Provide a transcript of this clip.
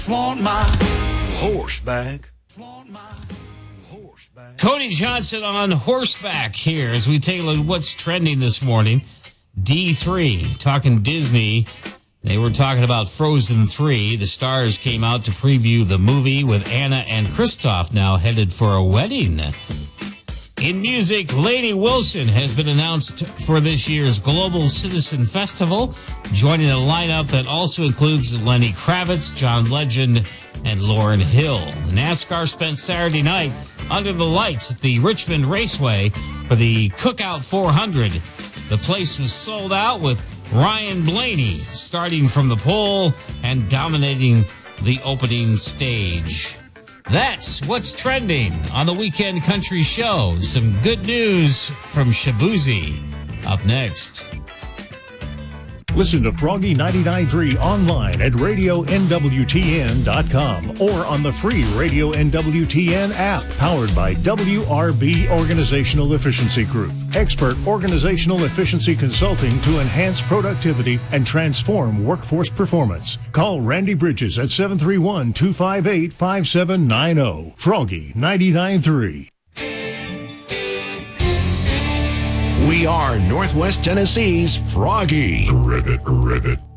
Want my horseback. Want my horseback. Cody Johnson on horseback here as we take a look at what's trending this morning. D3, talking Disney. They were talking about Frozen 3. The stars came out to preview the movie with Anna and Kristoff now headed for a wedding. In music, Lainey Wilson has been announced for this year's Global Citizen Festival, joining a lineup that also includes Lenny Kravitz, John Legend, and Lauryn Hill. NASCAR spent Saturday night under the lights at the Richmond Raceway for the Cookout 400. The place was sold out with Ryan Blaney starting from the pole and dominating the opening stage. That's what's trending on the Weekend Country Show. Some good news from Shabuzi. Up next. Listen to Froggy 99.3 online at radionwtn.com or on the free Radio NWTN app, powered by WRB Organizational Efficiency Group. Expert organizational efficiency consulting to enhance productivity and transform workforce performance. Call Randy Bridges at 731-258-5790. Froggy 99.3. We are Northwest Tennessee's Froggy. Rivet.